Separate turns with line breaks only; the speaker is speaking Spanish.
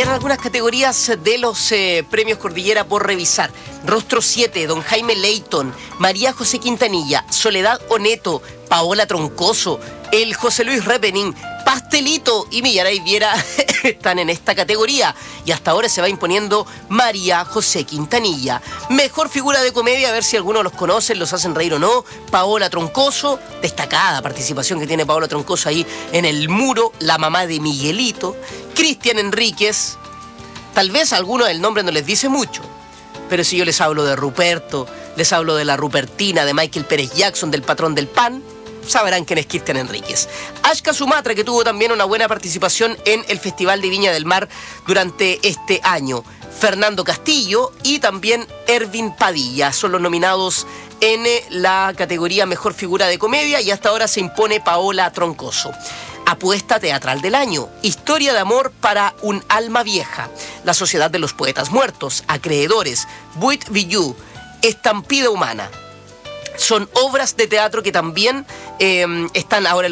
Quedan algunas categorías de los premios Cordillera por revisar. Rostro 7, Don Jaime Leyton, María José Quintanilla, Soledad Oneto, Paola Troncoso, el José Luis Repening, Pastelito y Millaray Viera están en esta categoría. Y hasta ahora se va imponiendo María José Quintanilla. Mejor figura de comedia, a ver si algunos los conocen, los hacen reír o no. Paola Troncoso, destacada participación que tiene Paola Troncoso ahí en El Muro, la mamá de Miguelito. Cristian Enríquez, tal vez a algunos el nombre no les dice mucho, pero si yo les hablo de Ruperto, les hablo de la Rupertina, de Michael Pérez Jackson, del Patrón del Pan, sabrán quién es Cristian Enríquez. Ashka Sumatra, que tuvo también una buena participación en el Festival de Viña del Mar durante este año. Fernando Castillo y también Ervin Padilla son los nominados en la categoría Mejor Figura de Comedia, y hasta ahora se impone Paola Troncoso. Apuesta teatral del año, Historia de amor para un alma vieja, La Sociedad de los Poetas Muertos, Acreedores, Buit Villú, Estampida Humana. Son obras de teatro que también están ahora en